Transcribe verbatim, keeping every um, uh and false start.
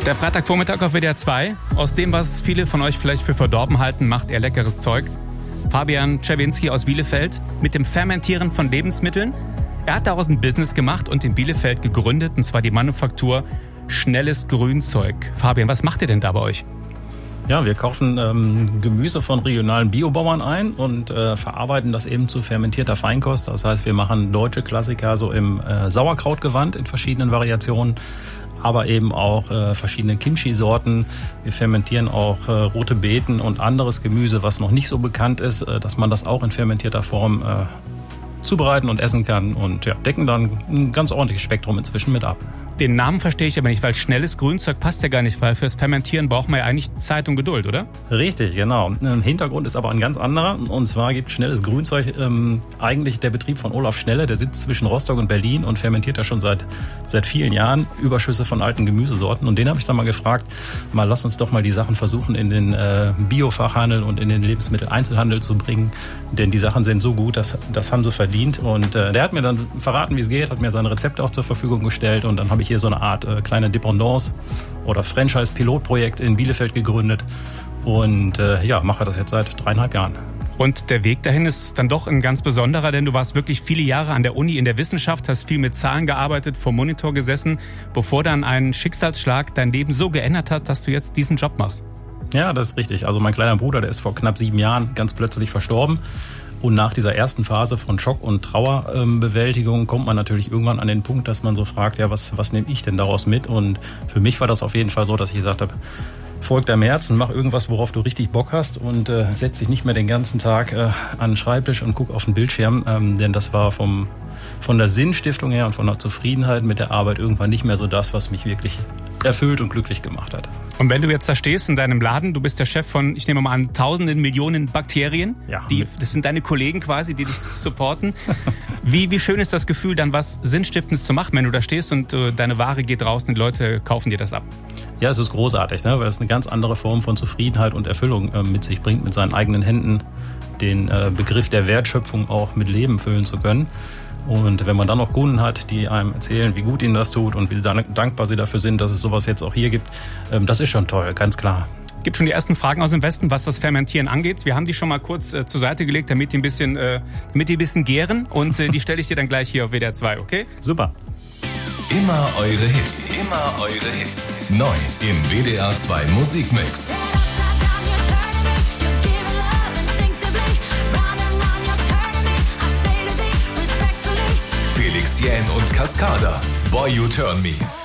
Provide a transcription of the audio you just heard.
Der Freitagvormittag auf W D R zwei. Aus dem, was viele von euch vielleicht für verdorben halten, macht er leckeres Zeug. Fabian Czerwinski aus Bielefeld mit dem Fermentieren von Lebensmitteln. Er hat daraus ein Business gemacht und in Bielefeld gegründet, und zwar die Manufaktur Schnelles Grünzeug. Fabian, was macht ihr denn da bei euch? Ja, wir kaufen ähm, Gemüse von regionalen Biobauern ein und äh, verarbeiten das eben zu fermentierter Feinkost. Das heißt, wir machen deutsche Klassiker so im äh, Sauerkrautgewand in verschiedenen Variationen, aber eben auch äh, verschiedene Kimchi-Sorten. Wir fermentieren auch äh, rote Beeten und anderes Gemüse, was noch nicht so bekannt ist, äh, dass man das auch in fermentierter Form äh, zubereiten und essen kann, und ja, decken dann ein ganz ordentliches Spektrum inzwischen mit ab. Den Namen verstehe ich aber nicht, weil schnelles Grünzeug passt ja gar nicht, weil fürs Fermentieren braucht man ja eigentlich Zeit und Geduld, oder? Richtig, genau. Hintergrund ist aber ein ganz anderer. Und zwar gibt schnelles Grünzeug ähm, eigentlich der Betrieb von Olaf Schnelle. Der sitzt zwischen Rostock und Berlin und fermentiert da schon seit, seit vielen Jahren Überschüsse von alten Gemüsesorten. Und den habe ich dann mal gefragt, mal lass uns doch mal die Sachen versuchen in den äh, Biofachhandel und in den Lebensmitteleinzelhandel zu bringen. Denn die Sachen sind so gut, das, das haben sie verdient. Und äh, der hat mir dann verraten, wie es geht, hat mir sein Rezept auch zur Verfügung gestellt. Und dann habe ich hier so eine Art äh, kleine Dependance oder Franchise-Pilotprojekt in Bielefeld gegründet und äh, ja, mache das jetzt seit dreieinhalb Jahren. Und der Weg dahin ist dann doch ein ganz besonderer, denn du warst wirklich viele Jahre an der Uni in der Wissenschaft, hast viel mit Zahlen gearbeitet, vor Monitor gesessen, bevor dann ein Schicksalsschlag dein Leben so geändert hat, dass du jetzt diesen Job machst. Ja, das ist richtig. Also mein kleiner Bruder, der ist vor knapp sieben Jahren ganz plötzlich verstorben. Und nach dieser ersten Phase von Schock- und Trauerbewältigung kommt man natürlich irgendwann an den Punkt, dass man so fragt, ja, was, was nehme ich denn daraus mit? Und für mich war das auf jeden Fall so, dass ich gesagt habe, folg deinem Herzen, mach irgendwas, worauf du richtig Bock hast, und äh, setz dich nicht mehr den ganzen Tag äh, an den Schreibtisch und guck auf den Bildschirm. Ähm, denn das war vom, von der Sinnstiftung her und von der Zufriedenheit mit der Arbeit irgendwann nicht mehr so das, was mich wirklich erfüllt und glücklich gemacht hat. Und wenn du jetzt da stehst in deinem Laden, du bist der Chef von, ich nehme mal an, tausenden, Millionen Bakterien. Ja. Die, das sind deine Kollegen quasi, die dich supporten. Wie, wie schön ist das Gefühl, dann was Sinnstiftendes zu machen, wenn du da stehst und äh, deine Ware geht raus und die Leute kaufen dir das ab? Ja, es ist großartig, ne? Weil es eine ganz andere Form von Zufriedenheit und Erfüllung äh, mit sich bringt, mit seinen eigenen Händen den äh, Begriff der Wertschöpfung auch mit Leben füllen zu können. Und wenn man dann noch Kunden hat, die einem erzählen, wie gut ihnen das tut und wie dankbar sie dafür sind, dass es sowas jetzt auch hier gibt, das ist schon toll, ganz klar. Gibt schon die ersten Fragen aus dem Westen, was das Fermentieren angeht. Wir haben die schon mal kurz äh, zur Seite gelegt, damit die ein bisschen, äh, damit die ein bisschen gären. Und äh, die stelle ich dir dann gleich hier auf W D R zwei, okay? Super. Immer eure Hits, immer eure Hits. Neu im W D R zwei Musikmix. Felix Jähn und Cascada, Boy You Turn Me.